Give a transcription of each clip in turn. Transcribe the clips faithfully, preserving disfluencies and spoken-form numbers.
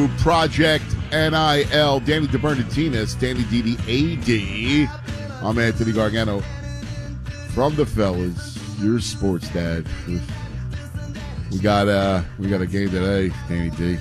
to Project N I L. Danny DeBernardinez, Danny D D A D. I'm Anthony Gargano from the fellas. Your sports dad. We got uh we got a game today, Danny D.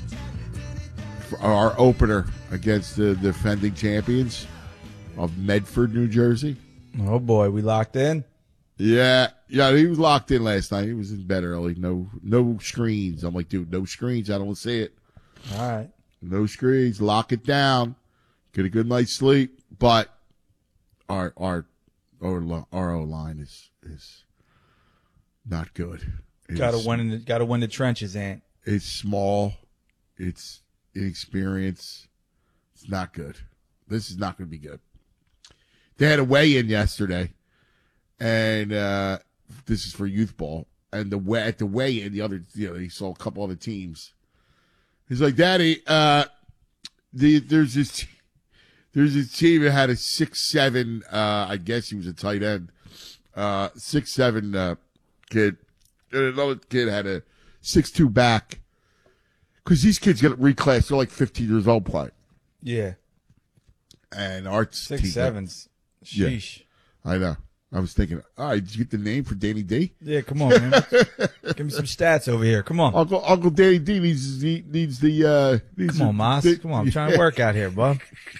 For our opener against the defending champions of Medford, New Jersey. Oh boy, we locked in. Yeah, yeah, he was locked in last night. He was in bed early. No, no screens. I'm like, dude, no screens. I don't want to see it. All right, no screens. Lock it down. Get a good night's sleep. But our our our our O line is is not good. Got to win in the got to win the trenches, Ant. It's small. It's inexperienced. It's not good. This is not going to be good. They had a weigh-in yesterday. And uh, this is for youth ball. And the way, at the weigh-in, the other, you know, he saw a couple other teams. He's like, Daddy, uh, the, there's this, there's this team that had a six seven. Uh, I guess he was a tight end. Uh, six seven uh, kid, and another kid had a six two back. Because these kids get reclassed. They're like fifteen years old playing. Yeah. And our six team, sevens. Sheesh. Yeah, I know. I was thinking, all right, did you get the name for Danny D? Yeah, come on, man. Give me some stats over here. Come on. Uncle Uncle Danny D needs needs the uh needs Come on, Moss. the, Come on, I'm trying to work out here, bub.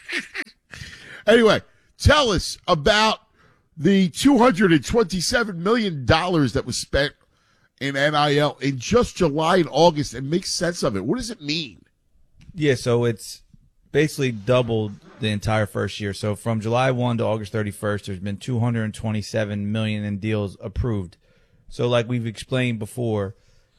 Anyway, tell us about the two hundred twenty-seven million dollars that was spent in N I L in just July and August, and make sense of it. What does it mean? Yeah, so it's basically doubled the entire first year. So from July first to August thirty-first, there's been two hundred twenty-seven million dollars in deals approved. So like we've explained before,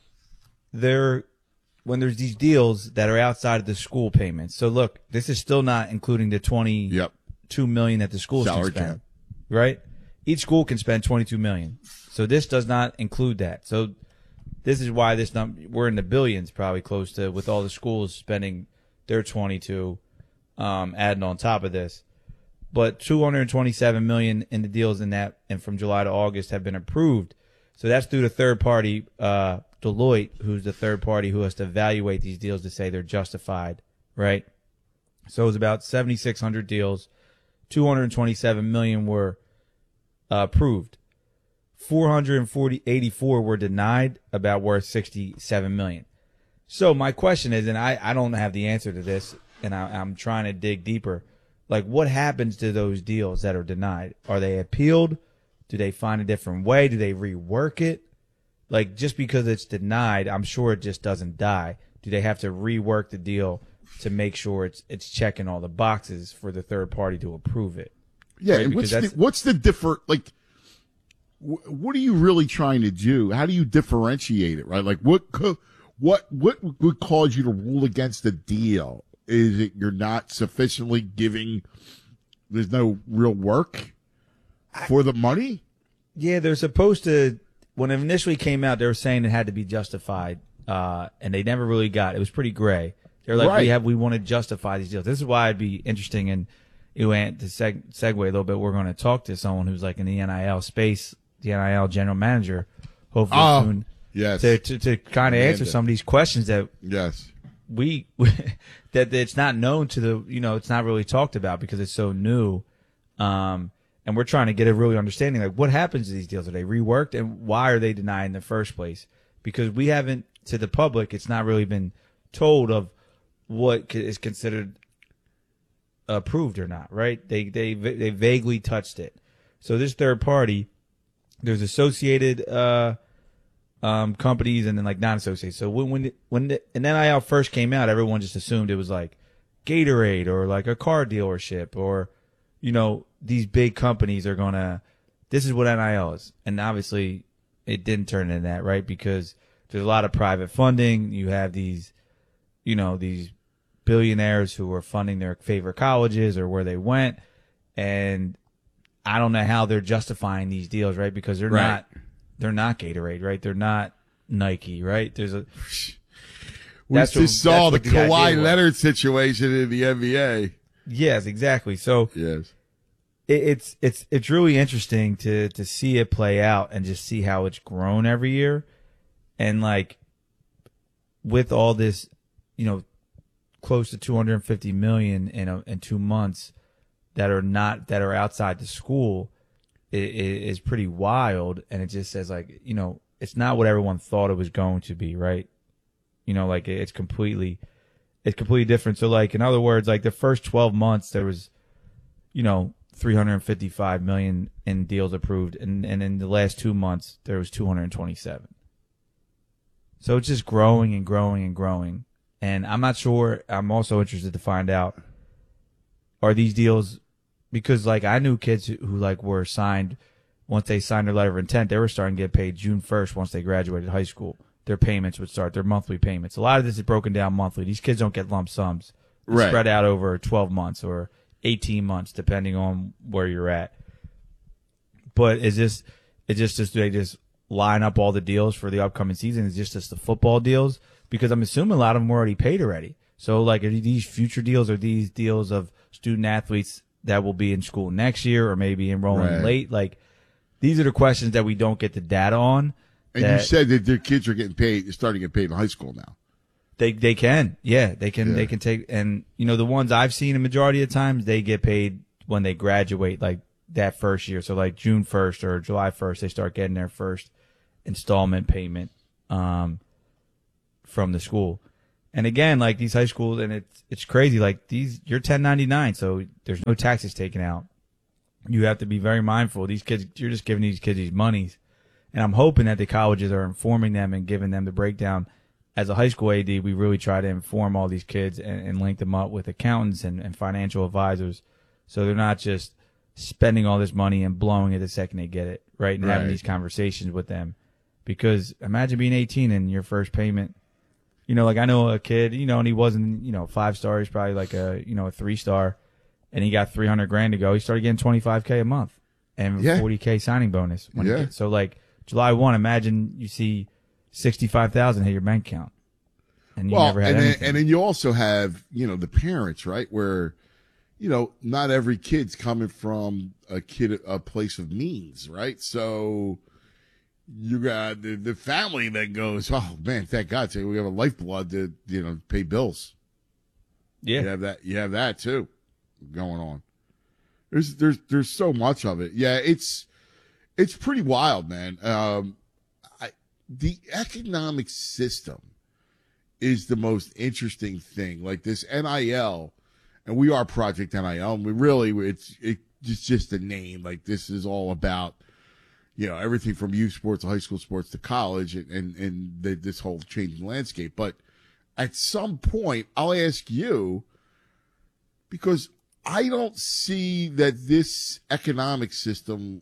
there when there's these deals that are outside of the school payments. So look, this is still not including the twenty-two yep. million dollars that the schools Salary can spend. cap. Right? Each school can spend twenty-two million dollars. So this does not include that. So this is why this number, we're in the billions, probably close to, with all the schools spending their twenty-two. Um, adding on top of this, but two hundred twenty-seven million dollars in the deals in that, and from July to August have been approved. So that's through the third party, uh, Deloitte, who's the third party who has to evaluate these deals to say they're justified, right? So it was about seventy-six hundred deals, two hundred twenty-seven million were uh, approved, four hundred eighty-four were denied, about worth sixty-seven million. So my question is, and I, I don't have the answer to this, and I, I'm trying to dig deeper. Like, what happens to those deals that are denied? Are they appealed? Do they find a different way? Do they rework it? Like, just because it's denied, I'm sure it just doesn't die. Do they have to rework the deal to make sure it's it's checking all the boxes for the third party to approve it? Yeah, right? and what's Because the, what's the differ? Like, wh- what are you really trying to do? How do you differentiate it? Right? Like, what co- what what would cause you to rule against the deal? Is it you're not sufficiently giving, there's no real work for the money? Yeah, they're supposed to, when it initially came out, they were saying it had to be justified, uh, and they never really got it. It was pretty gray. They're like, Right. we have, we want to justify these deals. This is why it'd be interesting, and you know, to seg- segue a little bit, we're going to talk to someone who's like in the N I L space, the N I L general manager, hopefully Oh, soon, yes. to, to, to kind of answer some of these questions that Yes. we that it's not known to the, you know, it's not really talked about because it's so new, um and we're trying to get a really understanding, like, what happens to these deals? Are they reworked, and why are they denied in the first place? Because we haven't, to the public, it's not really been told of what is considered approved or not, right? They they they vaguely touched it. So this third party, there's associated uh Um, companies and then like non-associated. So when when when the, an N I L first came out, everyone just assumed it was like Gatorade or like a car dealership, or, you know, these big companies are gonna, this is what N I L is. And obviously it didn't turn into that, right? Because there's a lot of private funding. You have these, you know, these billionaires who are funding their favorite colleges or where they went, and I don't know how they're justifying these deals, right? Because they're Right. not. They're not Gatorade, right? They're not Nike, right? There's a. We That's just what- saw the that's what the idea Kawhi was. Leonard situation in the N B A. Yes, exactly. So Yes. it, it's it's it's really interesting to to see it play out and just see how it's grown every year, and like with all this, you know, close to two hundred fifty million in a, in two months that are not that are outside the school is, is pretty wild. And it just says, like, you know, it's not what everyone thought it was going to be, right? You know, like it's completely it's completely different. So, like, in other words, like the first twelve months there was, you know, three hundred fifty-five million in deals approved, and and in the last two months there was two hundred twenty-seven. So it's just growing and growing and growing. And I'm not sure. I'm also interested to find out, are these deals, because like I knew kids who, who like were signed, once they signed their letter of intent, they were starting to get paid June first once they graduated high school. Their payments would start, their monthly payments. A lot of this is broken down monthly. These kids don't get lump sums. It's Right. spread out over twelve months or eighteen months, depending on where you're at. But is this, it's just, just they just line up all the deals for the upcoming season? Is just just the football deals? Because I'm assuming a lot of them were already paid already. So, like, are these future deals, or these deals of student athletes that will be in school next year or maybe enrolling Right. late? Like, these are the questions that we don't get the data on. And that you said that their kids are getting paid, they're starting to get paid in high school now. They they can, yeah, they can Yeah. they can take, and you know the ones I've seen a majority of times they get paid when they graduate, like that first year. So like June first or July first, they start getting their first installment payment um, from the school. And again, like these high schools, and it's it's crazy. Like these, you're ten ninety-nine, so there's no taxes taken out. You have to be very mindful. These kids, you're just giving these kids these monies, and I'm hoping that the colleges are informing them and giving them the breakdown. As a high school A D, we really try to inform all these kids and, and link them up with accountants and, and financial advisors, so they're not just spending all this money and blowing it the second they get it, right? And having Right. these conversations with them. Because imagine being eighteen and your first payment, you know, like I know a kid, you know, and he wasn't, you know, five star, he's probably like a, you know, a three star, and he got three hundred grand to go. He started getting twenty-five K a month and Yeah. forty K signing bonus. When Yeah. he gets, so like July first, imagine you see sixty-five thousand hit your bank account, and you Well, never had and then, anything. and then you also have, you know, the parents, right? Where, you know, not every kid's coming from a kid, a place of means, right? So you got the, the family that goes, oh man, thank God, so we have a lifeblood to, you know, pay bills. yeah. You have that, you have that too going on. There's, there's, there's so much of it. Yeah. It's, it's pretty wild, man. Um, I, the economic system is the most interesting thing. Like this N I L, and we are Project N I L, and we really, it's, it, it's just a name. Like this is all about, you know, everything from youth sports to high school sports to college, and, and, and the, this whole changing landscape. But at some point, I'll ask you, because I don't see that this economic system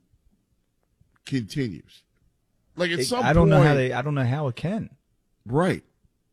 continues. Like at It- some I don't point, know how they. I don't know how it can. right?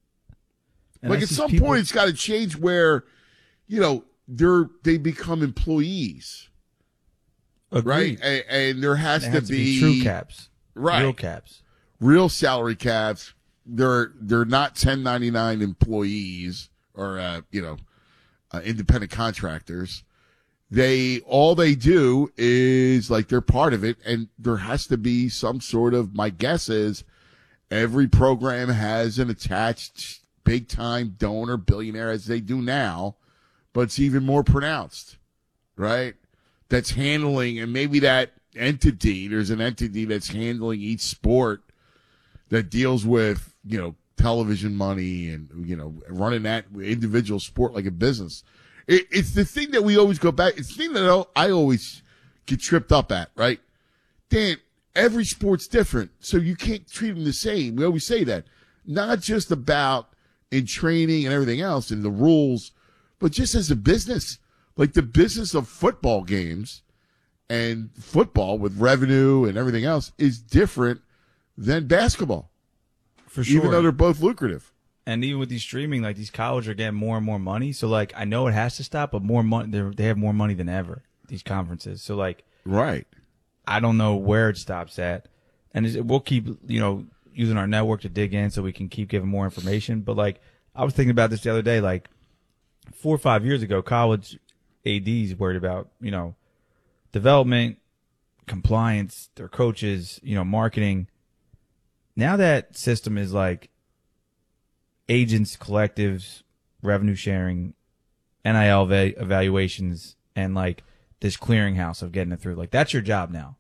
And Like that's at these some people- point, it's got to change where, you know, they're they become employees, Agreed. right? And, and there has There to, has to be, be true caps, right? real caps. Real salary caps. They're they're not ten ninety-nine employees or uh, you know uh, independent contractors. They all they do is like they're part of it, and there has to be some sort of. My guess is every program has an attached big time donor billionaire, as they do now, but it's even more pronounced, right? That's handling, and maybe that entity, there's an entity that's handling each sport that deals with, you know, television money and, you know, running that individual sport like a business. It, it's the thing that we always go back. It's the thing that I always get tripped up at, right? Dan, every sport's different, so you can't treat them the same. We always say that. Not just about in training and everything else and the rules, but just as a business. Like the business of football games and football with revenue and everything else is different than basketball, For sure. even though they're both lucrative. And even with these streaming, like these colleges are getting more and more money. So like I know it has to stop, but more money. They have more money than ever. These conferences. So like Right. I don't know where it stops at, and it's- we'll keep you know using our network to dig in so we can keep giving more information. But like I was thinking about this the other day, like four or five years ago, college A Ds worried about you know development, compliance, their coaches, you know, marketing. Now that system is like agents, collectives, revenue sharing, N I L eva- evaluations, and like this clearinghouse of getting it through. Like that's your job now.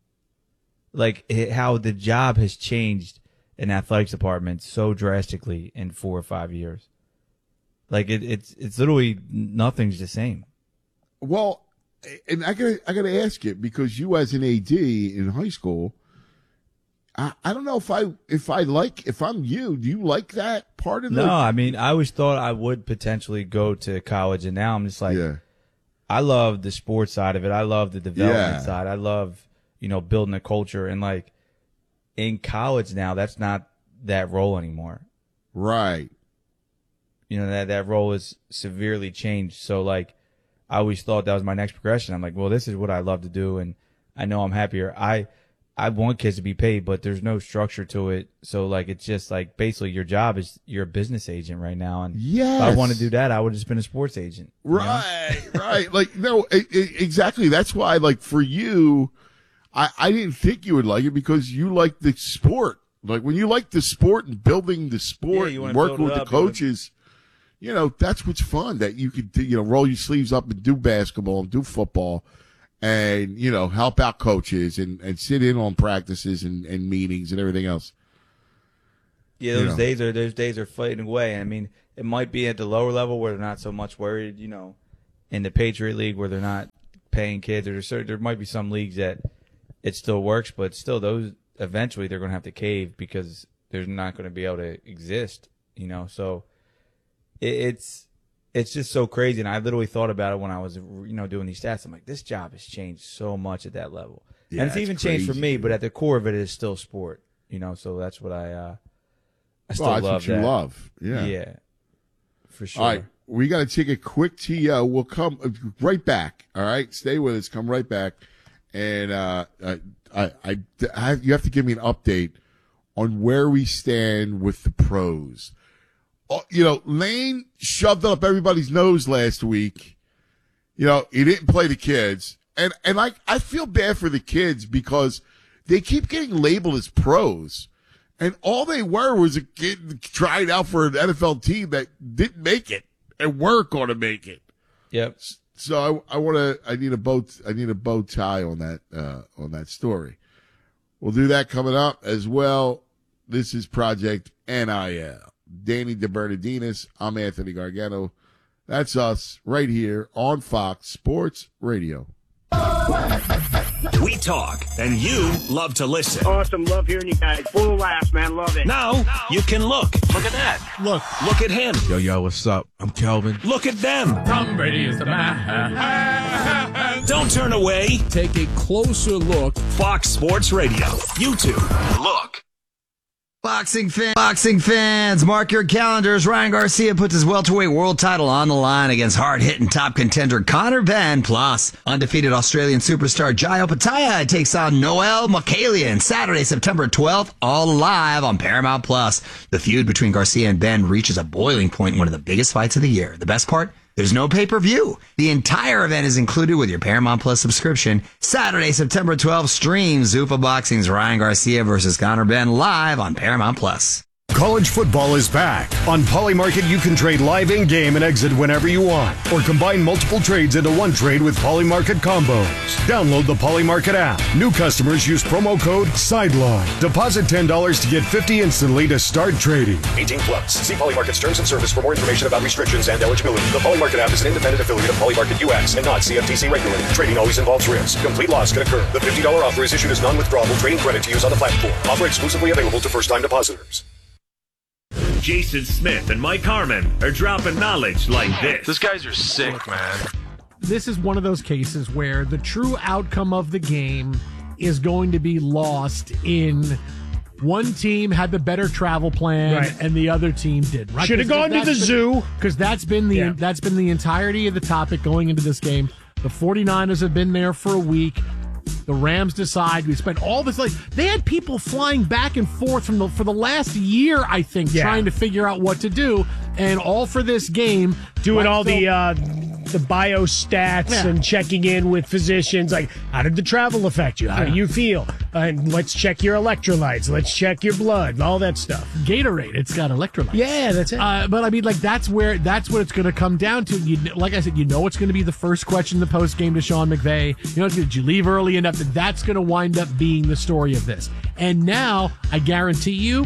Like it, how the job has changed in athletics department so drastically in four or five years. Like it, it's it's literally nothing's the same. Well, and I gotta I gotta ask you, because you as an A D in high school, I, I don't know if I if I like if I'm you, do you like that part of the? No, I mean I always thought I would potentially go to college, and now I'm just like, yeah. I love the sports side of it. I love the development Yeah. side. I love, you know, building a culture, and like in college now, that's not that role anymore. Right. You know, that that role is severely changed. So like, I always thought that was my next progression. I'm like, well, this is what I love to do, and I know I'm happier. I I want kids to be paid, but there's no structure to it. So like, it's just like basically your job is you're a business agent right now, and Yes. if I want to do that, I would have just been a sports agent. you know? Right, right. Like, no, it, it, exactly. That's why, like, for you, I, I didn't think you would like it because you like the sport. Like, when you like the sport and building the sport Yeah, you and wanna working build with it the up, you wanna- coaches, you know, that's what's fun. That you could, do, you know, roll your sleeves up and do basketball and do football and, you know, help out coaches and, and sit in on practices and, and meetings and everything else. Yeah, You those know. days are those days are fading away. I mean, it might be at the lower level where they're not so much worried, you know, in the Patriot League where they're not paying kids. Or certain, there might be some leagues that it still works, but still, those eventually they're going to have to cave because they're not going to be able to exist, you know. So it, it's it's just so crazy, and I literally thought about it when I was, you know, doing these stats. I'm like, this job has changed so much at that level, Yeah, and it's it's even changed for crazy, me. dude. But at the core of it is still sport, you know. So that's what I. Uh, I still Well, that's love what you that. love. Yeah. Yeah, for sure. All right, we got to take a quick T O. We'll come right back. All right, stay with us. Come right back, and uh, I, I, I, I, you have to give me an update on where we stand with the pros. Oh, you know, Lane shoved up everybody's nose last week. You know, he didn't play the kids, and and like I feel bad for the kids because they keep getting labeled as pros. And all they were was a kid trying out for an N F L team that didn't make it and weren't going to make it. Yep. So I, I want to. I need a bow. I need a bow tie on that. Uh, on that story. We'll do that coming up as well. This is Project N I L. Danny DeBernardinis. I'm Anthony Gargano. That's us right here on Fox Sports Radio. We talk, and you love to listen. Awesome. Love hearing you guys. Full of laughs, man. Love it. Now you can look. Look at that. Look, Look at him. yo, yo, what's up? I'm Kelvin. Look at them. Tom Brady is the man. Don't turn away. Take a closer look. Fox Sports Radio. YouTube. Look. Boxing fan, boxing fans, mark your calendars. Ryan Garcia puts his welterweight world title on the line against hard-hitting top contender Conor Benn. Plus, undefeated Australian superstar Jai Opetaia takes on Noel Mokalian Saturday, September twelfth, all live on Paramount Plus. The feud between Garcia and Benn reaches a boiling point in one of the biggest fights of the year. The best part? There's no pay-per-view. The entire event is included with your Paramount Plus subscription. Saturday, September twelfth, stream Zuffa Boxing's Ryan Garcia versus Conor Benn live on Paramount Plus. College football is back. On Polymarket, you can trade live in-game and exit whenever you want, or combine multiple trades into one trade with Polymarket combos. Download the Polymarket app. New customers use promo code SIDELINE. Deposit ten dollars to get fifty dollars instantly to start trading. eighteen plus. See Polymarket's terms and service for more information about restrictions and eligibility. The Polymarket app is an independent affiliate of Polymarket U S and not C F T C regulated. Trading always involves risk. Complete loss can occur. The fifty dollars offer is issued as non-withdrawable trading credit to use on the platform. Offer exclusively available to first-time depositors. Jason Smith and Mike Harmon are dropping knowledge like this. These guys are sick, man. This is one of those cases where the true outcome of the game is going to be lost in one team had the better travel plan Right. and the other team didn't. Right? Should have gone to the zoo. Because that's been the Yeah. that's been the entirety of the topic going into this game. The 49ers have been there for a week. The Rams decide we spent all this like they had people flying back and forth from the for the last year, I think, Yeah. trying to figure out what to do, and all for this game. Doing all So- the uh, the biostats Yeah. and checking in with physicians. Like, how did the travel affect you? How do Yeah. you feel? And let's check your electrolytes. Let's check your blood. All that stuff. Gatorade. It's got electrolytes. Yeah, that's it. Uh, but I mean, like that's where that's what it's going to come down to. You, like I said, you know, it's going to be the first question in the post game to Sean McVay. You know, did you leave early enough? That that's going to wind up being the story of this. And now, I guarantee you,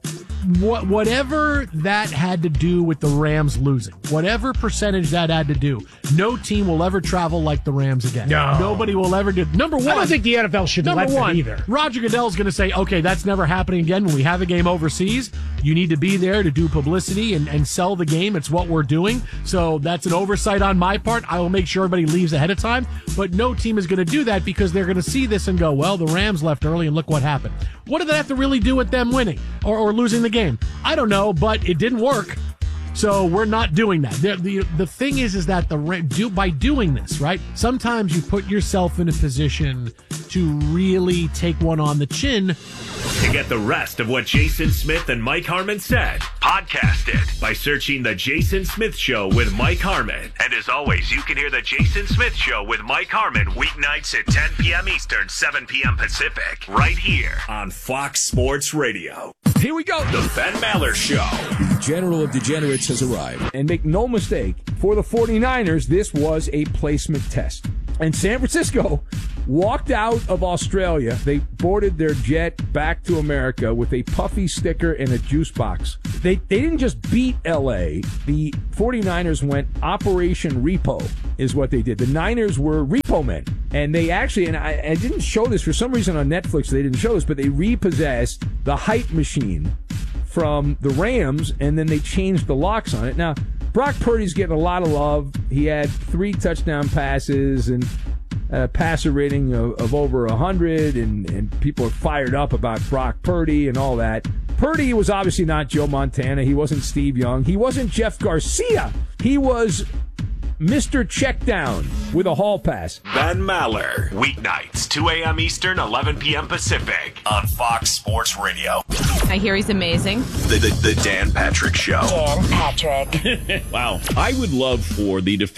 what whatever that had to do with the Rams losing, whatever percentage that had to do, no team will ever travel like the Rams again. No. Nobody will ever do. Number one, I don't think the N F L should number let one, them either. Roger Goodell's going to say, okay, that's never happening again. When we have a game overseas, you need to be there to do publicity and, and sell the game. It's what we're doing. So that's an oversight on my part. I will make sure everybody leaves ahead of time. But no team is going to do that because they're going to see this and go, well, the Rams left early and look what happened. What did that have to really do with them winning or, or losing the game? I don't know, but it didn't work. So we're not doing that. The, the, the thing is, is that the do by doing this, right? Sometimes you put yourself in a position to really take one on the chin. To get the rest of what Jason Smith and Mike Harmon said, podcast it by searching The Jason Smith Show with Mike Harmon. And as always, you can hear The Jason Smith Show with Mike Harmon weeknights at ten p.m. Eastern, seven p.m. Pacific, right here on Fox Sports Radio. Here we go. The Ben Maller Show. The General of Degenerates has arrived. And make no mistake, for the 49ers, this was a placement test. And San Francisco walked out of Australia. They boarded their jet back to America with a puffy sticker and a juice box. They they didn't just beat L A. The 49ers went Operation Repo is what they did. The Niners were repo men. And they actually, and I, I didn't show this for some reason on Netflix, they didn't show this, but they repossessed the hype machine from the Rams, and then they changed the locks on it. Now, Brock Purdy's getting a lot of love. He had three touchdown passes and a passer rating of, of over one hundred, and, and people are fired up about Brock Purdy and all that. Purdy was obviously not Joe Montana. He wasn't Steve Young. He wasn't Jeff Garcia. He was Mister Checkdown with a hall pass. Ben Maller, weeknights, two a.m. Eastern, eleven p.m. Pacific, on Fox Sports Radio. I hear he's amazing. The, the, the Dan Patrick Show. Dan Patrick. Wow. I would love for the defense